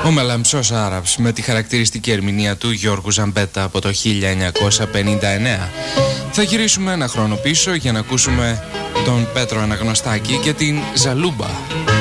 Ο Μελαμψός Άραβς με τη χαρακτηριστική ερμηνεία του Γιώργου Ζαμπέτα από το 1959. Θα γυρίσουμε ένα χρόνο πίσω για να ακούσουμε τον Πέτρο Αναγνωστάκη και την Ζαλούμπα.